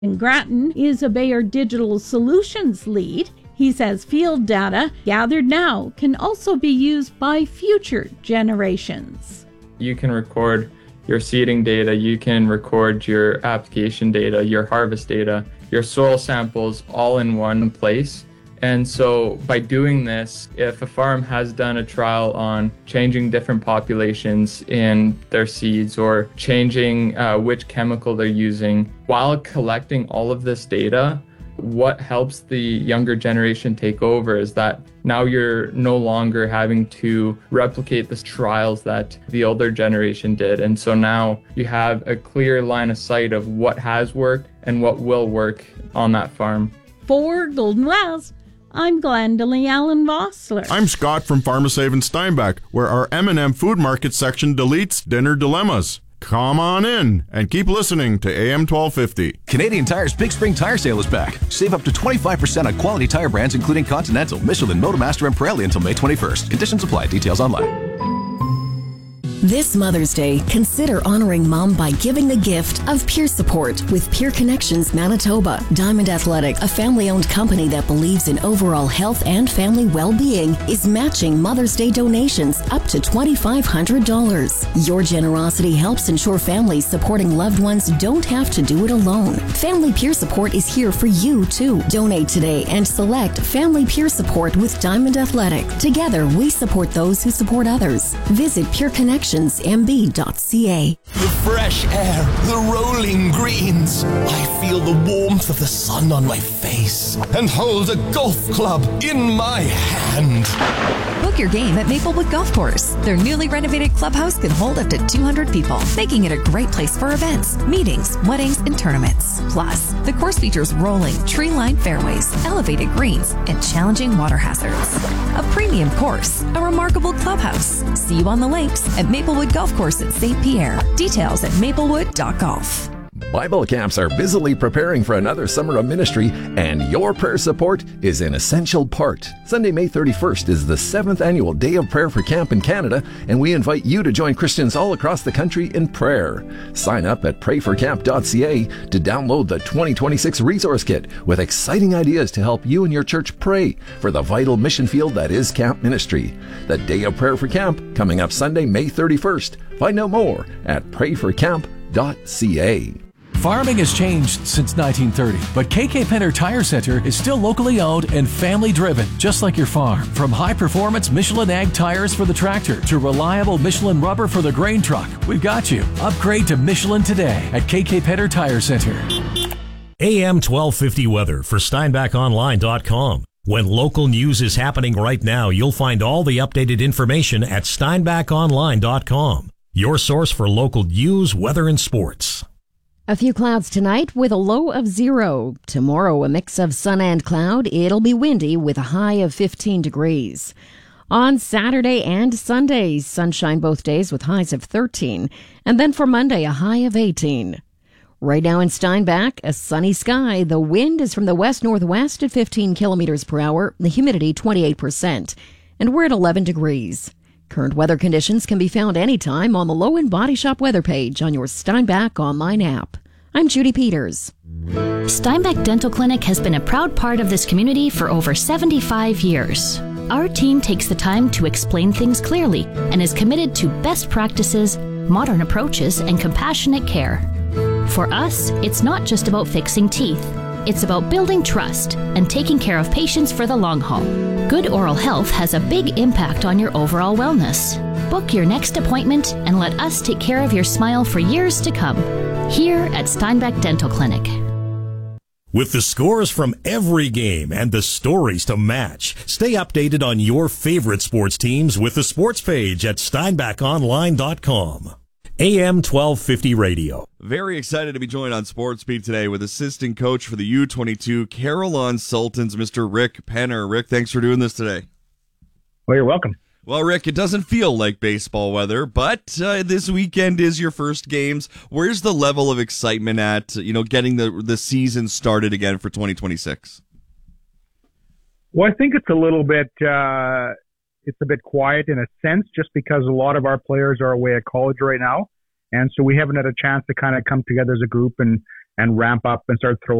Grattan is a Bayer Digital Solutions lead. He says field data gathered now can also be used by future generations. You can record your seeding data, you can record your application data, your harvest data, your soil samples all in one place. And so by doing this, if a farm has done a trial on changing different populations in their seeds or changing which chemical they're using, while collecting all of this data, what helps the younger generation take over is that now you're no longer having to replicate the trials that the older generation did. And so now you have a clear line of sight of what has worked and what will work on that farm. For Golden West, I'm Glendalee Allen Vossler. I'm Scott from PharmaSave in Steinbach, where our M&M Food Market section deletes dinner dilemmas. Come on in and keep listening to AM 1250. Canadian Tire's Big Spring Tire Sale is back. Save up to 25% on quality tire brands including Continental, Michelin, Motomaster, and Pirelli until May 21st. Conditions apply. Details online. This Mother's Day, consider honoring Mom by giving the gift of peer support with Peer Connections Manitoba. Diamond Athletic, a family-owned company that believes in overall health and family well-being, is matching Mother's Day donations up to $2,500. Your generosity helps ensure families supporting loved ones don't have to do it alone. Family Peer Support is here for you, too. Donate today and select Family Peer Support with Diamond Athletic. Together, we support those who support others. Visit PeerConnectionsMB.ca. The fresh air, the rolling greens. I feel the warmth of the sun on my face and hold a golf club in my hand. Book your game at Maplewood Golf Course. Their newly renovated clubhouse can hold up to 200 people, making it a great place for events, meetings, weddings, and tournaments. Plus, the course features rolling, tree-lined fairways, elevated greens, and challenging water hazards. A premium course, a remarkable clubhouse. See you on the links at Maplewood Golf Course at St. Pierre. Details at maplewood.golf. Bible camps are busily preparing for another summer of ministry, and your prayer support is an essential part. Sunday, May 31st is the 7th annual Day of Prayer for Camp in Canada, and we invite you to join Christians all across the country in prayer. Sign up at prayforcamp.ca to download the 2026 resource kit with exciting ideas to help you and your church pray for the vital mission field that is camp ministry. The Day of Prayer for Camp coming up Sunday, May 31st. Find out more at prayforcamp.ca. Farming has changed since 1930, but KK Penner Tire Center is still locally owned and family driven, just like your farm. From high performance Michelin Ag tires for the tractor to reliable Michelin rubber for the grain truck, we've got you. Upgrade to Michelin today at KK Penner Tire Center. AM 1250 weather for SteinbachOnline.com. When local news is happening right now, you'll find all the updated information at SteinbachOnline.com. Your source for local news, weather, and sports. A few clouds tonight with a low of 0. Tomorrow, a mix of sun and cloud. It'll be windy with a high of 15 degrees. On Saturday and Sunday, sunshine both days with highs of 13. And then for Monday, a high of 18. Right now in Steinbach, a sunny sky. The wind is from the west-northwest at 15 kilometers per hour. The humidity 28%. And we're at 11 degrees. Current weather conditions can be found anytime on the Low End Body Shop weather page on your Steinbach online app. I'm Judy Peters. Steinbach Dental Clinic has been a proud part of this community for over 75 years. Our team takes the time to explain things clearly and is committed to best practices, modern approaches, and compassionate care. For us, it's not just about fixing teeth. It's about building trust and taking care of patients for the long haul. Good oral health has a big impact on your overall wellness. Book your next appointment and let us take care of your smile for years to come. Here at Steinbach Dental Clinic. With the scores from every game and the stories to match, stay updated on your favorite sports teams with the sports page at SteinbachOnline.com. AM 1250 Radio. Very excited to be joined on Sports Beat today with assistant coach for the U22 Carillon Sultans, Mr. Rick Penner. Rick, thanks for doing this today. Well, you're welcome. Well, Rick, it doesn't feel like baseball weather, but this weekend is your first games. Where's the level of excitement at, getting the season started again for 2026? Well, I think it's a little bit, it's a bit quiet in a sense, just because a lot of our players are away at college right now. And so we haven't had a chance to kind of come together as a group and ramp up and start throwing